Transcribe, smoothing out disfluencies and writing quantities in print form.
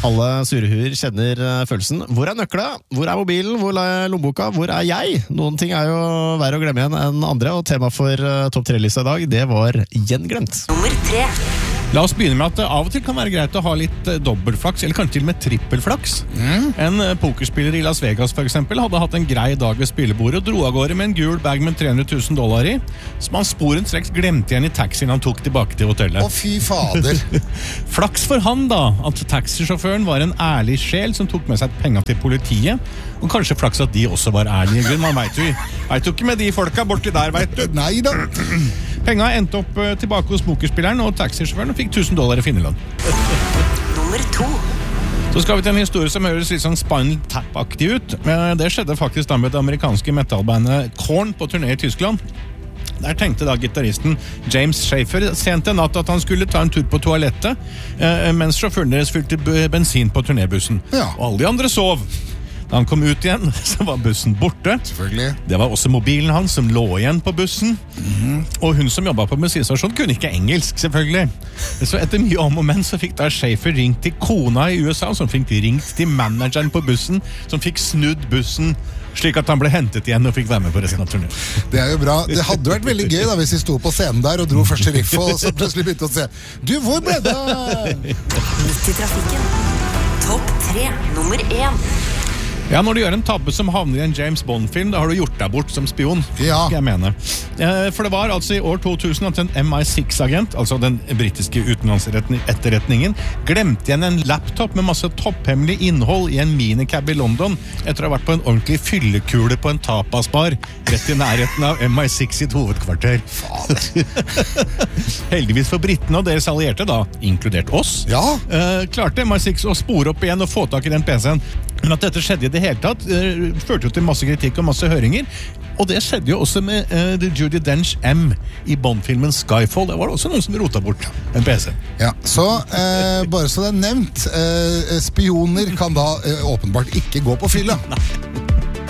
Alle surehuer kjenner følelsen. Hvor nøkla? Hvor mobilen? Hvor lommeboka? Hvor jeg? Noen ting jo verre å glemme igjen enn andre, og tema for topp 3-lista i dag, det var gjenglemt. Nummer 3. La oss begynne med at det av og til kan være greit å ha litt dobbeltflaks, eller kanskje til og med trippelflaks. En pokerspiller i Las Vegas for eksempel hadde hatt en grei dag ved spillebordet og dro av gårde med en gul bag med $300,000 i, som han sporenstreks glemte igjen i taxien han tok tilbake til hotellet. Å, fy fader! Flaks for han da, at taxisjåføren var en ærlig sjel som tok med seg penger til politiet, og kanskje flaks at de også var ærlige. Man vet jo ikke med de folka borti der, vet du. Nei da! Penga endte opp tilbake hos pokerspilleren, og taxisjåføren fikk $1,000 i finnerlønn. Nummer 2. Så skal vi til en historie som høres litt sånn Spinal Tap-aktig ut. Men det skjedde faktisk da med det amerikanske metalbandet Korn på turné i Tyskland. Der tenkte da gitaristen James Schaefer sent en natt at han skulle ta en tur på toalettet, mens sjåføren deres fylte bensin på turnébussen. Ja. Og alle de andre sov. Da han kom ut igjen, så var bussen borte. Selvfølgelig. Det var også mobilen hans som lå igjen på bussen. Og hun som jobbet på bensinstasjonen kunne ikke engelsk, selvfølgelig. Så etter mye om og men så fikk da Schaefer ringt til kona i USA, som fikk ringt til manageren på bussen, som fikk snudd bussen, slik at han ble hentet igjen og fikk være med på resten av turnéen. Det jo bra. Det hadde vært veldig gøy da, hvis vi sto på scenen der og dro første riff, og så plutselig begynte å se Du, hvor ble det? Midt i trafikken. Topp 3. Nummer 1. Ja, når du gjør en tabbe som havner i en James Bond-film, da har du gjort deg bort som spion, Ja. skal jeg mene. For det var altså i år 2000 at en MI6-agent, altså den britiske utenlandsetterretningen, glemte igjen en laptop med masse topphemmelig innhold i en minicab i London, etter å ha vært på en ordentlig fyllekule på en tapasbar, rett i nærheten av MI6 sitt hovedkvarter. Heldigvis for brittene og deres allierte da, inkludert oss, Ja. klarte MI6 å spore opp igjen og få tak i den PC-en. Men at dette skjedde i det hele tatt, førte jo til masse kritikk og masse høringer. Og det skjedde jo også med Judi Dench M i Bond-filmen Skyfall. Det var det også noen som rota bort en PC. Ja, så bare så det nevnt, spioner kan da åpenbart ikke gå på fylla.